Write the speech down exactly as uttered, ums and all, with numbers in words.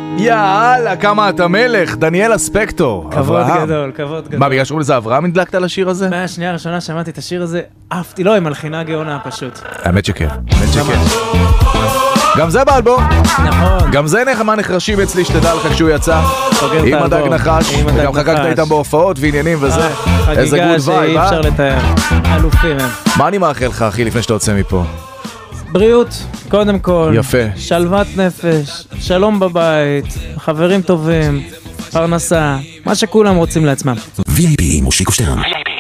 יאללה, כמה אתה מלך, דניאל אספקטור. כבוד גדול, כבוד גדול. מה, בגלל שקוראים לזה אברהם נדלקת על השיר הזה? מהשנייה הראשונה שמעתי את השיר הזה, אהבתי, לא, עם מלחינה גאונה פשוט. האמת שכן, האמת שכן. גם זה באלבום. נכון. גם זה נחמה נחרשים אצלי, שתדע לך כשהוא יצא. עם הדג נחש, וגם חגגת איתם בהופעות ועניינים וזה. איזה גוד וייב, חגיגה שאי אפשר לתאר. אלופים הם. מה אני מאחל לך, אחי, לפני שאתה יוצא מפה? בריאות, קודם כל. יפה. שלוות נפש, שלום בבית, חברים טובים, פרנסה, מה שכולם רוצים לעצמם. וי איי פי עם מושיקו שטרן.